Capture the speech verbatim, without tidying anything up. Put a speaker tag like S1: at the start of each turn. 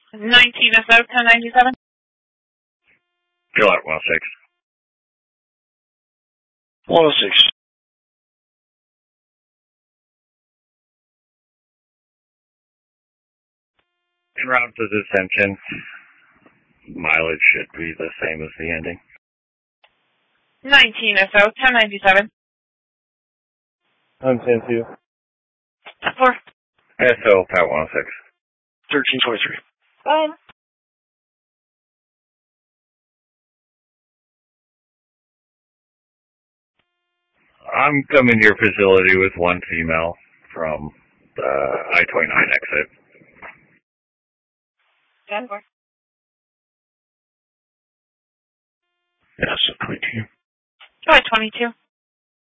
S1: nineteen S O, ten ninety-seven.
S2: Gillette one oh six.
S3: one oh six.
S2: En route to Ascension, mileage should be the same as the ending.
S1: nineteen S O, ten ninety-seven.
S4: I'm ten two.
S1: four.
S2: S O, Pat one oh six.
S3: thirteen twenty-three.
S1: Bye.
S2: I'm coming to your facility with one female from the I twenty-nine exit.
S1: Denver.
S3: Yes, twenty-two.
S1: Bye, twenty-two.